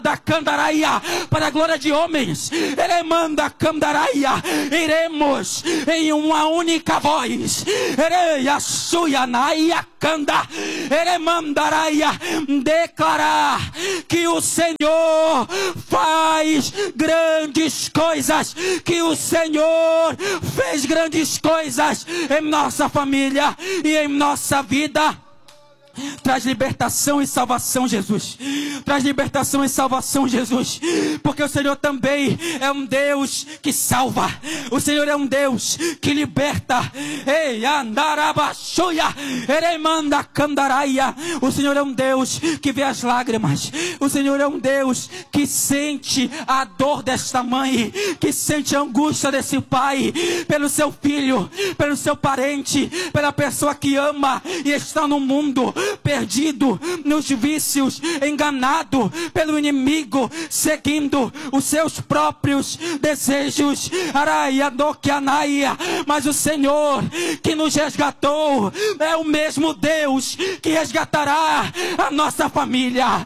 da Candaraia, para a glória de homens, ele manda Candaraia, iremos em uma única voz, Ereia Suyanaia Canda, ele mandaraia declarar que o Senhor faz grandes coisas, que o Senhor fez grandes coisas em nossa família e em nossa vida. Traz libertação e salvação, Jesus. Traz libertação e salvação, Jesus. Porque o Senhor também é um Deus que salva. O Senhor é um Deus que liberta. Ei, andarabaxuia, eremanda candaraia. O Senhor é um Deus que vê as lágrimas. O Senhor é um Deus que sente a dor desta mãe, que sente a angústia desse pai pelo seu filho, pelo seu parente, pela pessoa que ama e está no mundo perdido nos vícios, enganado pelo inimigo, seguindo os seus próprios desejos. Mas o Senhor que nos resgatou é o mesmo Deus que resgatará a nossa família.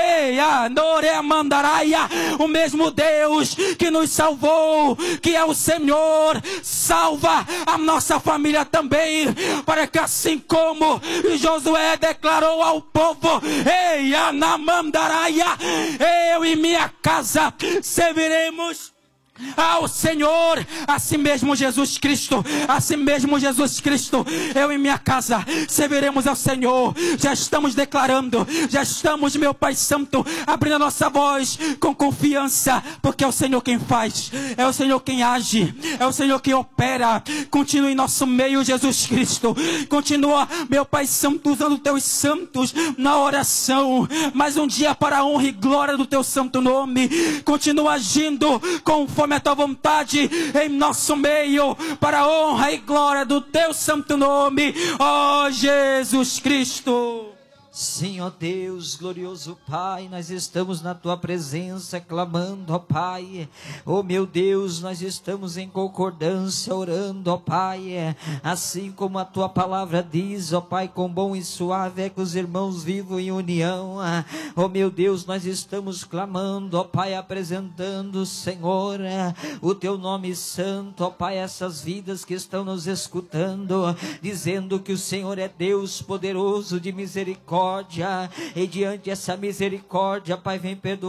O mesmo Deus que nos salvou, que é o Senhor, salva a nossa família também, para que assim como Josué declarou ao povo: ei, Anamandaraia, eu e minha casa serviremos ao Senhor. Assim mesmo Jesus Cristo, assim mesmo Jesus Cristo, eu e minha casa serviremos ao Senhor. Já estamos declarando, já estamos, meu Pai Santo, abrindo a nossa voz com confiança, porque é o Senhor quem faz, é o Senhor quem age, é o Senhor quem opera. Continua em nosso meio, Jesus Cristo. Continua, meu Pai Santo, usando teus santos na oração, mais um dia para a honra e glória do teu santo nome. Continua agindo conforme a tua vontade em nosso meio, para a honra e glória do teu santo nome, ó Jesus Cristo. Sim, ó Deus, glorioso Pai, nós estamos na Tua presença, clamando, ó Pai. Ó meu Deus, nós estamos em concordância, orando, ó Pai. Assim como a Tua palavra diz, ó Pai, quão bom e suave é que os irmãos vivam em união. Ó meu Deus, nós estamos clamando, ó Pai, apresentando, Senhor, o Teu nome santo, ó Pai, essas vidas que estão nos escutando, dizendo que o Senhor é Deus poderoso de misericórdia. E diante dessa misericórdia, Pai, vem perdoar